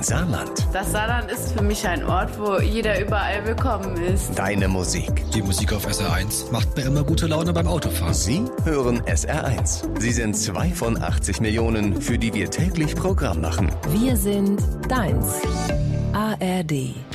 Saarland. Das Saarland ist für mich ein Ort, wo jeder überall willkommen ist. Deine Musik. Die Musik auf SR1 macht mir immer gute Laune beim Autofahren. Sie hören SR1. Sie sind 2 von 80 Millionen, für die wir täglich Programm machen. Wir sind deins. ARD.